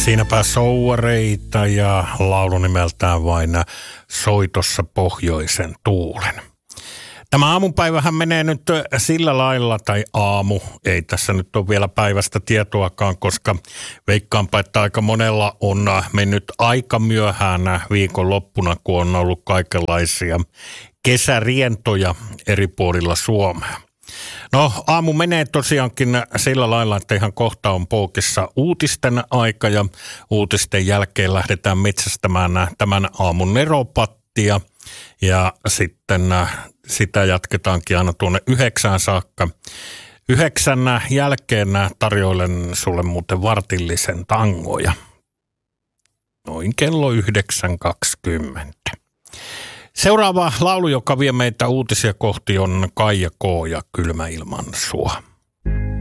Siinäpä souareita ja laulu nimeltään vain Soitossa pohjoisen tuulen. Tämä aamupäivähän menee nyt sillä lailla, tai aamu, ei tässä nyt ole vielä päivästä tietoakaan, koska veikkaanpa, että aika monella on mennyt aika myöhään viikonloppuna, kun on ollut kaikenlaisia kesärientoja eri puolilla Suomea. No, aamu menee tosiaankin sillä lailla, että ihan kohta on poukissa uutisten aika ja uutisten jälkeen lähdetään metsästämään tämän aamun neropattia ja sitten sitä jatketaankin aina tuonne 9 saakka. 9 jälkeen tarjoilen sulle muuten vartillisen tangoja. Noin kello 9.20. Seuraava laulu, joka vie meitä uutisia kohti, on Kaija K. ja Kylmä ilman sua.